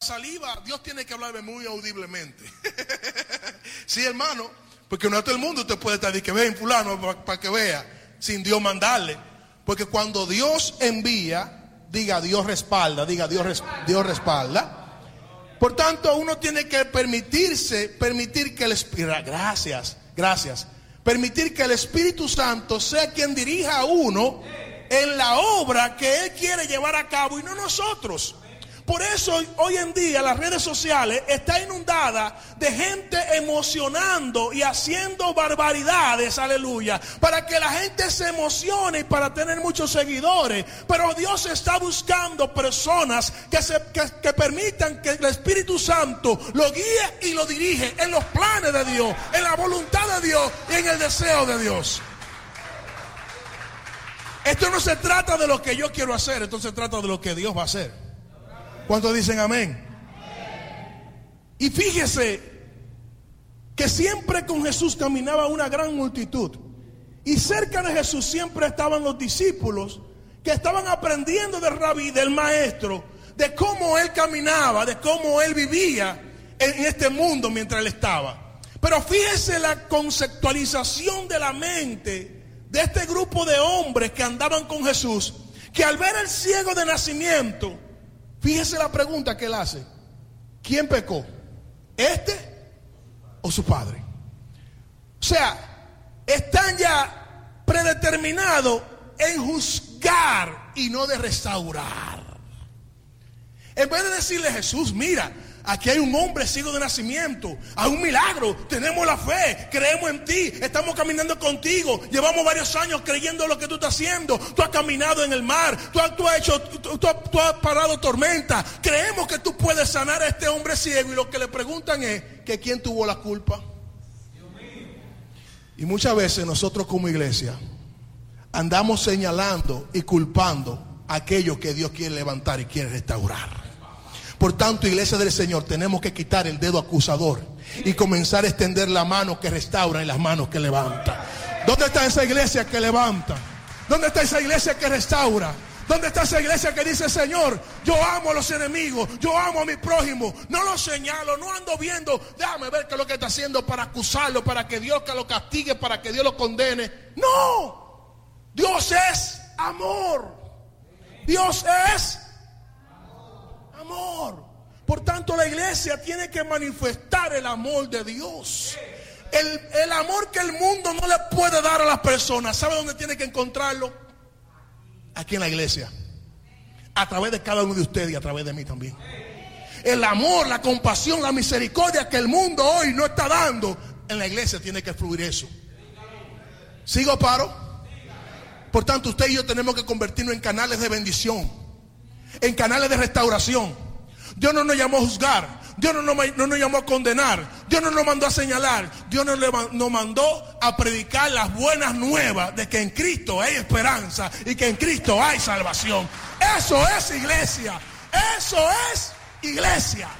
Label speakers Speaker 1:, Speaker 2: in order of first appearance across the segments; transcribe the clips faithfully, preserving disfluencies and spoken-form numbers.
Speaker 1: saliva, Dios tiene que hablarme muy audiblemente. Sí, hermano, porque no a todo el mundo usted puede estar y que ven fulano para pa que vea, sin Dios mandarle. Porque cuando Dios envía, diga Dios respalda, diga Dios, res, Dios respalda. Por tanto, uno tiene que permitirse, permitir que el Espíritu, gracias, gracias, permitir que el Espíritu Santo sea quien dirija a uno en la obra que Él quiere llevar a cabo y no nosotros. Por eso hoy en día las redes sociales están inundadas de gente emocionando y haciendo barbaridades, aleluya, para que la gente se emocione y para tener muchos seguidores. Pero Dios está buscando personas que, se, que, que permitan que el Espíritu Santo lo guíe y lo dirige en los planes de Dios, en la voluntad de Dios y en el deseo de Dios. Esto no se trata de lo que yo quiero hacer, esto se trata de lo que Dios va a hacer. ¿Cuántos dicen amén? Y fíjese que siempre con Jesús caminaba una gran multitud. Y cerca de Jesús siempre estaban los discípulos que estaban aprendiendo del rabí, del maestro, de cómo él caminaba, de cómo él vivía en este mundo mientras él estaba. Pero fíjese la conceptualización de la mente de este grupo de hombres que andaban con Jesús, que al ver al ciego de nacimiento, fíjese la pregunta que él hace: ¿quién pecó? ¿Este o su padre? O sea, están ya predeterminados en juzgar y no de restaurar. En vez de decirle: Jesús, mira, aquí hay un hombre ciego de nacimiento, hay un milagro, tenemos la fe, creemos en ti, estamos caminando contigo, llevamos varios años creyendo en lo que tú estás haciendo, tú has caminado en el mar, tú has, tú has hecho, tú, tú, has, tú has parado tormenta, creemos que tú puedes sanar a este hombre ciego. Y lo que le preguntan es que quién tuvo la culpa. Y muchas veces nosotros como iglesia andamos señalando y culpando a aquellos que Dios quiere levantar y quiere restaurar. Por tanto, iglesia del Señor, tenemos que quitar el dedo acusador y comenzar a extender la mano que restaura y las manos que levanta. ¿Dónde está esa iglesia que levanta? ¿Dónde está esa iglesia que restaura? ¿Dónde está esa iglesia que dice: Señor, yo amo a los enemigos, yo amo a mi prójimo, no lo señalo, no ando viendo, déjame ver qué es lo que está haciendo para acusarlo, para que Dios que lo castigue, para que Dios lo condene? No, Dios es amor. Dios es amor. Por tanto, la iglesia tiene que manifestar el amor de Dios. El, el amor que el mundo no le puede dar a las personas. ¿Sabe dónde tiene que encontrarlo? Aquí en la iglesia. A través de cada uno de ustedes y a través de mí también. El amor, la compasión, la misericordia que el mundo hoy no está dando, en la iglesia tiene que fluir eso. ¿Sigo, paro? Por tanto, usted y yo tenemos que convertirnos en canales de bendición, en canales de restauración. Dios no nos llamó a juzgar, Dios no nos, no nos llamó a condenar, Dios no nos mandó a señalar, Dios nos, nos mandó a predicar las buenas nuevas de que en Cristo hay esperanza y que en Cristo hay salvación. Eso es iglesia, eso es iglesia,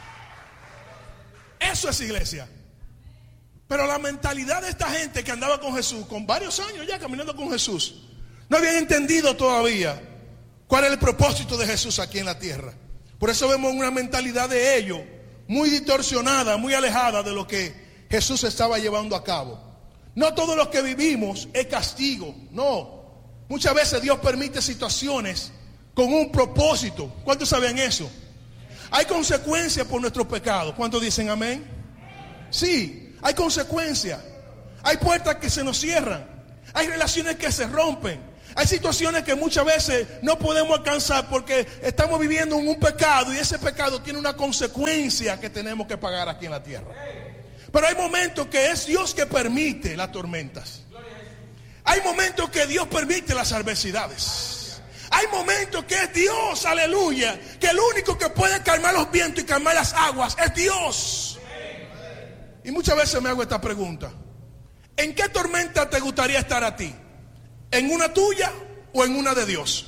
Speaker 1: eso es iglesia. Pero la mentalidad de esta gente que andaba con Jesús, con varios años ya caminando con Jesús, no habían entendido todavía cuál es el propósito de Jesús aquí en la tierra. Por eso vemos una mentalidad de ellos muy distorsionada, muy alejada de lo que Jesús estaba llevando a cabo. No todo lo que vivimos es castigo, no. Muchas veces Dios permite situaciones con un propósito. ¿Cuántos saben eso? Hay consecuencias por nuestros pecados. ¿Cuántos dicen amén? Sí, hay consecuencias. Hay puertas que se nos cierran. Hay relaciones que se rompen. Hay situaciones que muchas veces no podemos alcanzar porque estamos viviendo en un pecado y ese pecado tiene una consecuencia que tenemos que pagar aquí en la tierra. Pero hay momentos que es Dios que permite las tormentas. Hay momentos que Dios permite las adversidades. Hay momentos que es Dios, aleluya, que el único que puede calmar los vientos y calmar las aguas es Dios. Y muchas veces me hago esta pregunta: ¿en qué tormenta te gustaría estar a ti? ¿En una tuya o en una de Dios?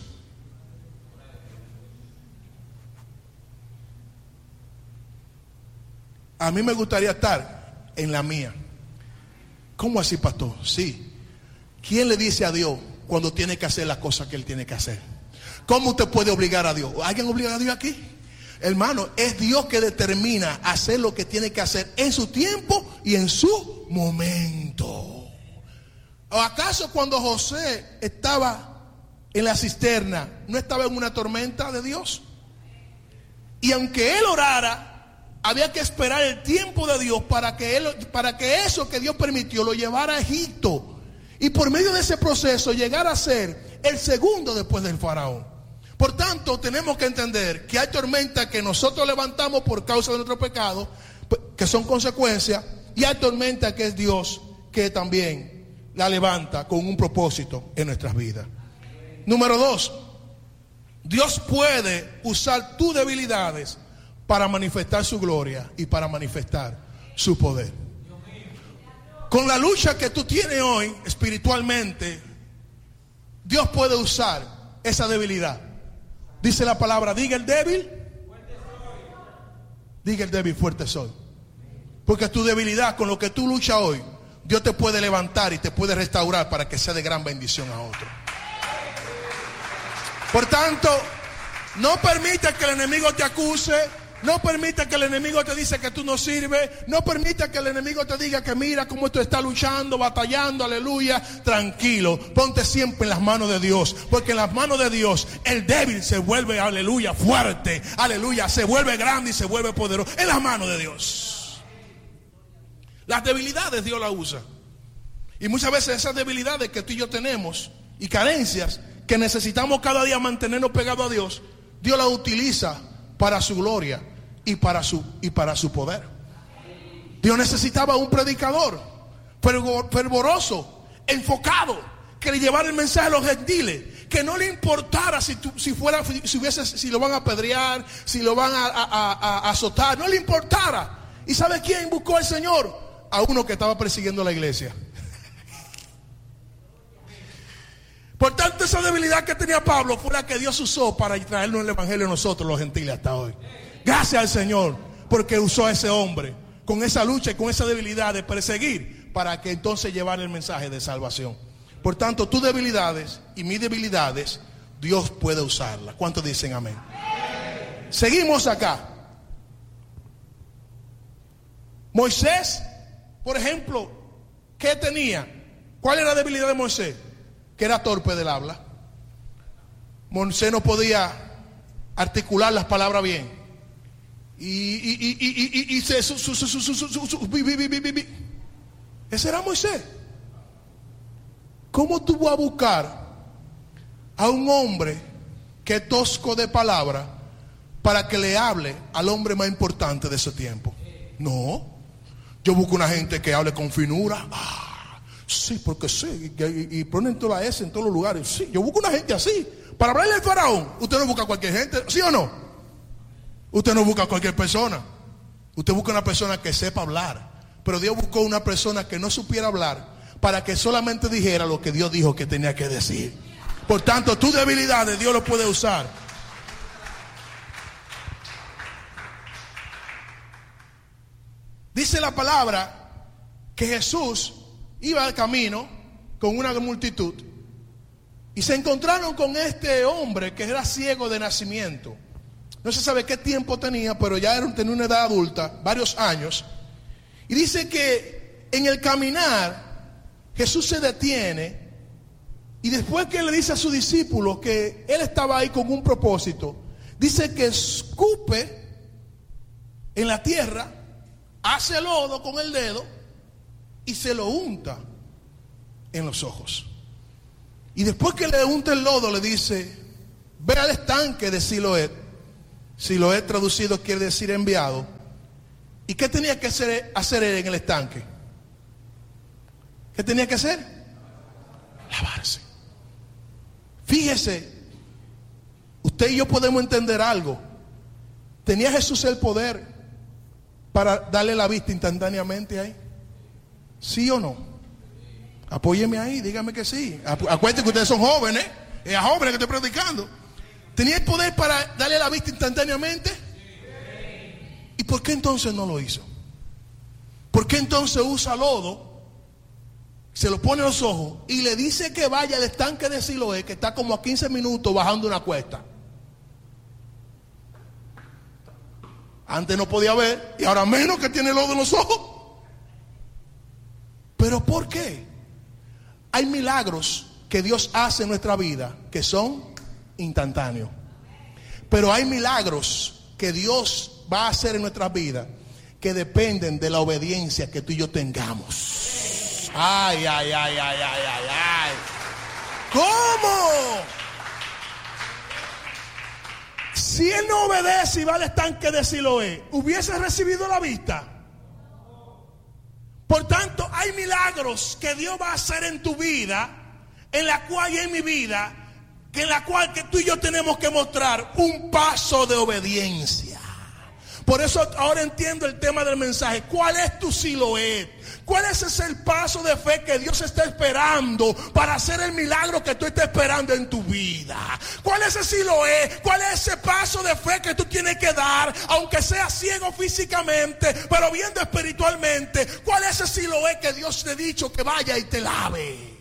Speaker 1: A mí me gustaría estar en la mía. ¿Cómo así, pastor? Sí. ¿Quién le dice a Dios cuando tiene que hacer las cosas que Él tiene que hacer? ¿Cómo usted puede obligar a Dios? ¿Alguien obliga a Dios aquí? Hermano, es Dios que determina hacer lo que tiene que hacer en su tiempo y en su momento. ¿O acaso cuando José estaba en la cisterna, no estaba en una tormenta de Dios? Y aunque él orara, había que esperar el tiempo de Dios para que, él, para que eso que Dios permitió lo llevara a Egipto. Y por medio de ese proceso llegar a ser el segundo después del faraón. Por tanto, tenemos que entender que hay tormentas que nosotros levantamos por causa de nuestro pecado, que son consecuencias, y hay tormentas que es Dios que también la levanta con un propósito en nuestras vidas. Número dos, Dios puede usar tus debilidades para manifestar su gloria y para manifestar su poder. Con la lucha que tú tienes hoy espiritualmente, Dios puede usar esa debilidad. Dice la palabra, diga el débil, diga el débil, fuerte soy. Porque tu debilidad, con lo que tú luchas hoy, Dios te puede levantar y te puede restaurar para que sea de gran bendición a otro. Por tanto, no permita que el enemigo te acuse. No permita que el enemigo te dice que tú no sirves. No permita que el enemigo te diga que mira cómo tú estás luchando, batallando, aleluya. Tranquilo, ponte siempre en las manos de Dios. Porque en las manos de Dios el débil se vuelve, aleluya, fuerte. Aleluya, se vuelve grande y se vuelve poderoso. En las manos de Dios. Las debilidades Dios las usa. Y muchas veces esas debilidades que tú y yo tenemos y carencias que necesitamos cada día mantenernos pegados a Dios, Dios las utiliza para su gloria y para su, y para su poder. Dios necesitaba un predicador fervoroso, enfocado, que le llevara el mensaje a los gentiles, que no le importara si, tu, si fuera, si hubiese, si lo van a apedrear, si lo van a, a, a, a azotar, no le importara. ¿Y sabe quién buscó al Señor? A uno que estaba persiguiendo la iglesia. Por tanto, esa debilidad que tenía Pablo fue la que Dios usó para traernos el evangelio a nosotros los gentiles hasta hoy. Gracias al Señor porque usó a ese hombre con esa lucha y con esa debilidad de perseguir para que entonces llevar el mensaje de salvación. Por tanto, tus debilidades y mis debilidades, Dios puede usarlas. ¿Cuántos dicen amén? Seguimos acá. Moisés, por ejemplo, ¿qué tenía? ¿Cuál era la debilidad de Moisés? Que era torpe del habla. Moisés no podía articular las palabras bien. Y, y, y, y, y, y se, su, su, su, su, su, su, su, bi, bi, bi, bi, bi. Ese era Moisés. ¿Cómo tú vas a buscar a un hombre que es tosco de palabra para que le hable al hombre más importante de ese tiempo? No. Yo busco una gente que hable con finura. Ah, sí, porque sí, y, y ponen toda la S en todos los lugares. Sí, yo busco una gente así. Para hablarle al faraón, usted no busca a cualquier gente, ¿sí o no? Usted no busca a cualquier persona. Usted busca una persona que sepa hablar. Pero Dios buscó una persona que no supiera hablar para que solamente dijera lo que Dios dijo que tenía que decir. Por tanto, tus debilidades Dios lo puede usar. Dice la palabra que Jesús iba al camino con una multitud y se encontraron con este hombre que era ciego de nacimiento. No se sabe qué tiempo tenía, pero ya era, tenía una edad adulta, varios años. Y dice que en el caminar Jesús se detiene y después que le dice a sus discípulos que él estaba ahí con un propósito, dice que escupe en la tierra, hace lodo con el dedo y se lo unta en los ojos. Y después que le unta el lodo le dice, ve al estanque de Siloé. Siloé traducido quiere decir enviado. ¿Y qué tenía que hacer, hacer él en el estanque? ¿Qué tenía que hacer? Lavarse. Fíjese, usted y yo podemos entender algo. ¿Tenía Jesús el poder para darle la vista instantáneamente ahí? ¿Sí o no? Apóyeme ahí, dígame que sí. Acuérdense que ustedes son jóvenes. Es a jóvenes que estoy predicando. ¿Tenía el poder para darle la vista instantáneamente? ¿Y por qué entonces no lo hizo? ¿Por qué entonces usa lodo, se lo pone en los ojos y le dice que vaya al estanque de Siloé, que está como a quince minutos bajando una cuesta? Antes no podía ver y ahora menos que tiene lodo en los ojos. ¿Pero por qué? Hay milagros que Dios hace en nuestra vida que son instantáneos. Pero hay milagros que Dios va a hacer en nuestras vidas que dependen de la obediencia que tú y yo tengamos. Ay, ay, ay, ay, ay, ay, ay. ¿Cómo? Si él no obedece y va al estanque de Siloé, ¿hubiese recibido la vista? Por tanto, hay milagros que Dios va a hacer en tu vida, en la cual y en mi vida, que en la cual que tú y yo tenemos que mostrar un paso de obediencia. Por eso ahora entiendo el tema del mensaje. ¿Cuál es tu Siloé? ¿Cuál es ese el paso de fe que Dios está esperando para hacer el milagro que tú estás esperando en tu vida? ¿Cuál es ese Siloé? ¿Cuál es ese paso de fe que tú tienes que dar, aunque seas ciego físicamente, pero viendo espiritualmente? ¿Cuál es ese Siloé que Dios te ha dicho que vaya y te lave?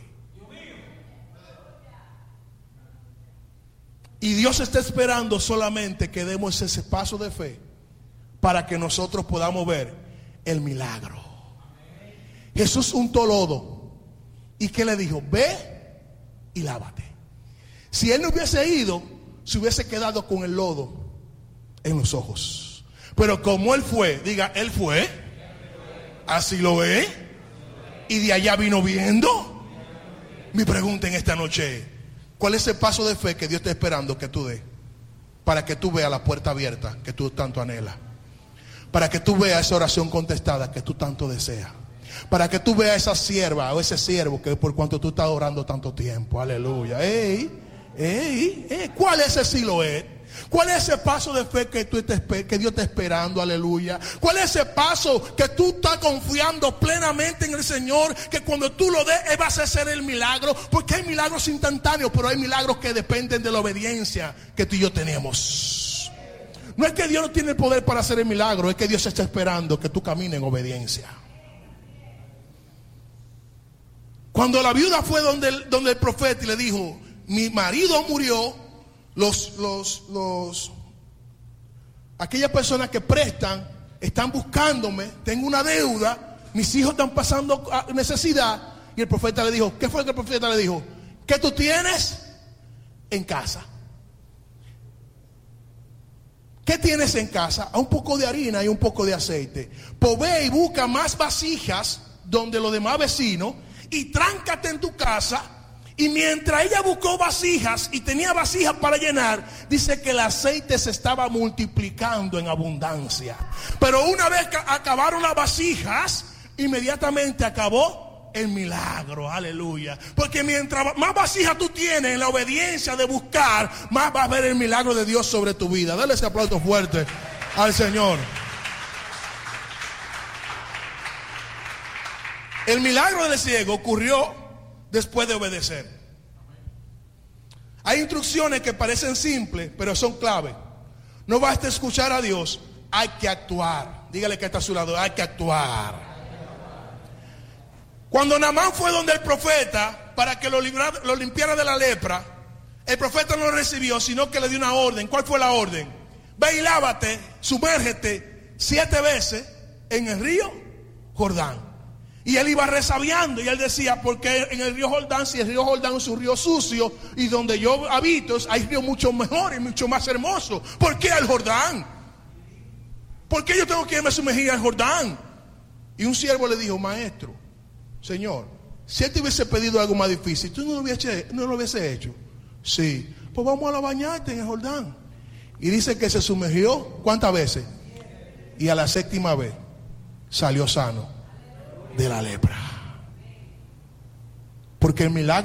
Speaker 1: Y Dios está esperando solamente que demos ese paso de fe para que nosotros podamos ver el milagro. Jesús untó lodo. ¿Y qué le dijo? Ve y lávate. Si él no hubiese ido, se hubiese quedado con el lodo en los ojos. Pero como él fue, diga, él fue, así lo ve, y de allá vino viendo. Mi pregunta en esta noche es, ¿cuál es el paso de fe que Dios está esperando que tú des? Para que tú veas la puerta abierta que tú tanto anhelas. Para que tú veas esa oración contestada que tú tanto deseas. Para que tú veas esa sierva o ese siervo que por cuanto tú estás orando tanto tiempo. Aleluya. Ey, ey, ey. ¿Cuál es ese Siloé? ¿Cuál es ese paso de fe que, tú te, que Dios está esperando? Aleluya. ¿Cuál es ese paso que tú estás confiando plenamente en el Señor? Que cuando tú lo des, Él va a hacer el milagro. Porque hay milagros instantáneos, pero hay milagros que dependen de la obediencia que tú y yo tenemos. No es que Dios no tiene el poder para hacer el milagro, es que Dios está esperando que tú camines en obediencia. Cuando la viuda fue donde el, donde el profeta y le dijo, mi marido murió, los, los, los, aquellas personas que prestan están buscándome, tengo una deuda, mis hijos están pasando necesidad. Y el profeta le dijo, ¿qué fue lo que el profeta le dijo? ¿Qué tú tienes en casa? ¿Qué tienes en casa? Un poco de harina y un poco de aceite. Pues ve y busca más vasijas donde los demás vecinos y tráncate en tu casa. Y mientras ella buscó vasijas y tenía vasijas para llenar, dice que el aceite se estaba multiplicando en abundancia. Pero una vez que acabaron las vasijas, inmediatamente acabó el milagro. Aleluya. Porque mientras más vasijas tú tienes en la obediencia de buscar, más vas a ver el milagro de Dios sobre tu vida. Dale ese aplauso fuerte al Señor. El milagro del ciego ocurrió después de obedecer. Hay instrucciones que parecen simples, pero son clave. No basta escuchar a Dios, hay que actuar. Dígale que está a su lado, hay que actuar. Cuando Naamán fue donde el profeta para que lo, librara, lo limpiara de la lepra, el profeta no lo recibió, sino que le dio una orden. ¿Cuál fue la orden? Ve y lávate, sumérgete siete veces en el río Jordán. Y él iba resabiando y él decía, porque en el río Jordán, si el río Jordán es un río sucio y donde yo habito hay ríos mucho mejores, mucho más hermosos. ¿Por qué al Jordán? ¿Por qué yo tengo que irme a sumergir al Jordán? Y un siervo le dijo, maestro, Señor, si él te hubiese pedido algo más difícil, ¿tú no lo hubiese, no lo hubiese hecho? Sí, pues vamos a la bañarte en el Jordán. Y dice que se sumergió, ¿cuántas veces? Y a la séptima vez salió sano de la lepra. Porque el milagro